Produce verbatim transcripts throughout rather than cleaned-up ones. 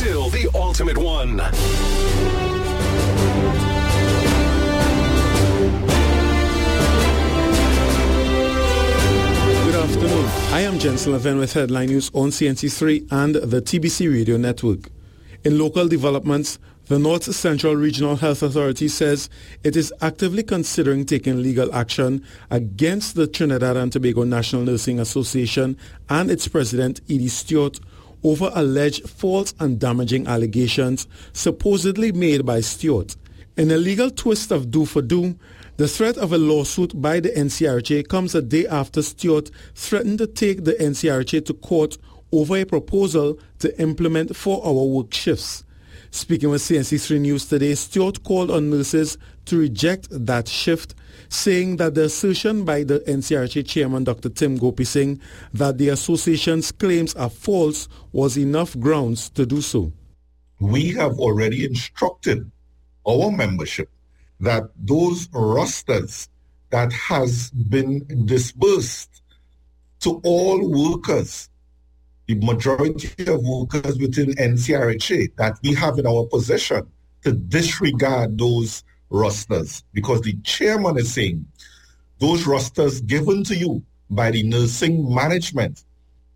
still the ultimate one. Good afternoon. I am Jensen Levin with headline news on C N C three and the T B C Radio Network. In local developments, the North Central Regional Health Authority says it is actively considering taking legal action against the Trinidad and Tobago National Nursing Association and its president, Edie Stewart, over alleged false and damaging allegations supposedly made by Stewart. In a legal twist of do for do, the threat of a lawsuit by the N C R H A comes a day after Stewart threatened to take the N C R H A to court over a proposal to implement four-hour work shifts. Speaking with C N C three News today, Stewart called on nurses to reject that shift, saying that the assertion by the N C R H A chairman, Doctor Tim Gopi Singh, that the association's claims are false was enough grounds to do so. We have already instructed our membership that those rosters that has been disbursed to all workers, the majority of workers within N C R H A, that we have in our possession, to disregard those rosters, because the chairman is saying those rosters given to you by the nursing management,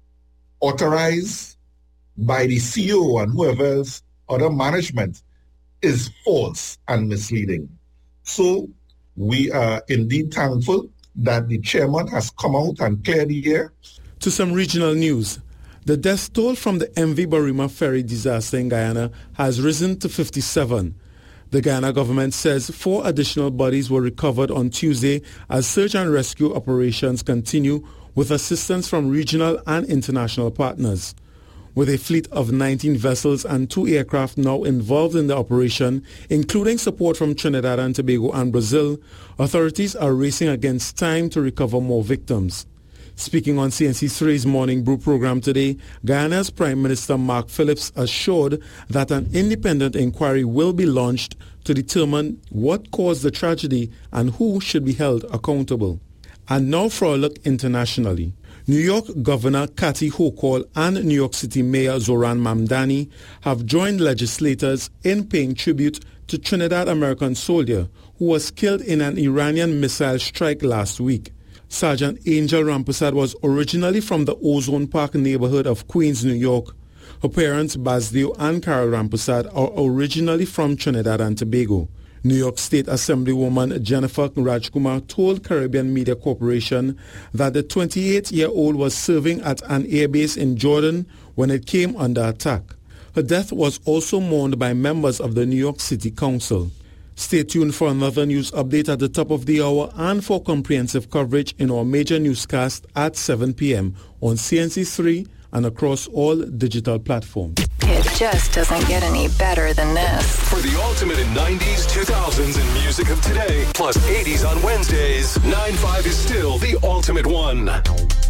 authorized by the C E O and whoever else, other management, is false and misleading. So we are indeed thankful that the chairman has come out and cleared the air. To some regional news. The death toll from the M V Barima ferry disaster in Guyana has risen to fifty-seven. The Guyana government says four additional bodies were recovered on Tuesday as search and rescue operations continue with assistance from regional and international partners. With a fleet of nineteen vessels and two aircraft now involved in the operation, including support from Trinidad and Tobago and Brazil, authorities are racing against time to recover more victims. Speaking on C N C three's Morning Brew program today, Guyana's Prime Minister Mark Phillips assured that an independent inquiry will be launched to determine what caused the tragedy and who should be held accountable. And now for a look internationally. New York Governor Kathy Hochul and New York City Mayor Zoran Mamdani have joined legislators in paying tribute to Trinidad American soldier who was killed in an Iranian missile strike last week. Sergeant Angel Rampersad was originally from the Ozone Park neighborhood of Queens, New York. Her parents, Basdio and Carol Rampersad, are originally from Trinidad and Tobago. New York State Assemblywoman Jennifer Rajkumar told Caribbean Media Corporation that the twenty-eight-year-old was serving at an airbase in Jordan when it came under attack. Her death was also mourned by members of the New York City Council. Stay tuned for another news update at the top of the hour and for comprehensive coverage in our major newscast at seven p.m. on C N C three and across all digital platforms. It just doesn't get any better than this. For the ultimate in nineties, two thousands, and music of today, plus eighties on Wednesdays, nine five is still the ultimate one.